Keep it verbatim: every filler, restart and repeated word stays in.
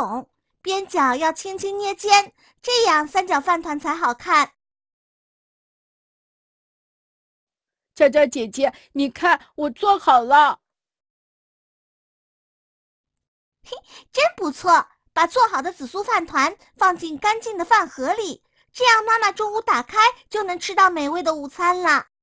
拢，边角要轻轻捏尖，这样三角饭团才好看。 佳佳姐姐，你看我做好了。 真不错，把做好的紫苏饭团放进干净的饭盒里，这样妈妈中午打开就能吃到美味的午餐了。